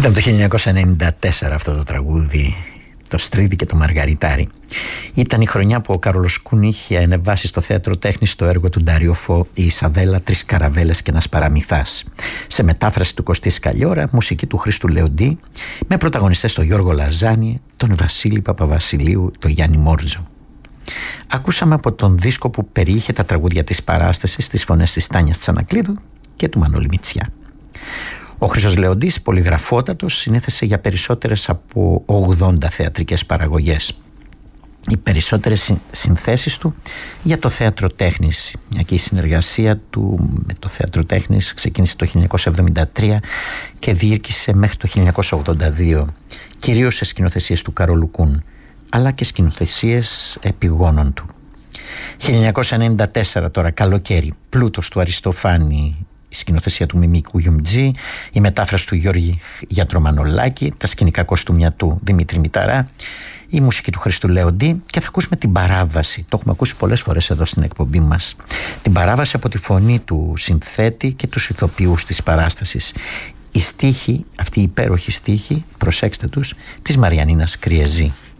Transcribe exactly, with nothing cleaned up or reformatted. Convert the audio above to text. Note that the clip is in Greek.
Ήταν το χίλια εννιακόσια ενενήντα τέσσερα αυτό το τραγούδι, το Στρίδι και το Μαργαριτάρι. Ήταν η χρονιά που ο Κάρολος Κουν είχε ανεβάσει στο Θέατρο Τέχνης το έργο του Ντάριο Φω, η Ισαβέλα, τρεις καραβέλες και ένας παραμυθάς. Σε μετάφραση του Κωστή Σκαλιώρα, μουσική του Χρήστου Λεοντή, με πρωταγωνιστές τον Γιώργο Λαζάνη, τον Βασίλη Παπαβασιλείου, τον Γιάννη Μόρτζο. Ακούσαμε από τον δίσκο που περιείχε τα τραγούδια της παράστασης τις φωνές της Τάνιας Τσανακλείδου και του Μανώλη Μητσιά. Ο Χρήστος Λεοντής, πολυγραφότατος, συνέθεσε για περισσότερες από ογδόντα θεατρικές παραγωγές. Οι περισσότερες συνθέσεις του για το Θέατρο Τέχνης, μια και η συνεργασία του με το Θέατρο Τέχνης ξεκίνησε το χίλια εννιακόσια εβδομήντα τρία και διήρκησε μέχρι το χίλια εννιακόσια ογδόντα δύο, κυρίως σε σκηνοθεσίες του Καρόλου Κουν, αλλά και σκηνοθεσίες επιγόνων του. χίλια εννιακόσια ενενήντα τέσσερα τώρα, καλοκαίρι, Πλούτος του Αριστοφάνη, η σκηνοθεσία του Μιμή Κουγιουμτζή, η μετάφραση του Γιώργη Γιατρομανολάκη, τα σκηνικά κοστούμια του Δημήτρη Μηταρά, η μουσική του Χρήστου Λεοντή, και θα ακούσουμε την παράβαση. Το έχουμε ακούσει πολλές φορές εδώ στην εκπομπή μας. Την παράβαση από τη φωνή του συνθέτη και τους ηθοποιούς της παράστασης. Η στίχη, αυτή η υπέροχη στίχη, προσέξτε τους, της Μαριανίνας Κριεζή.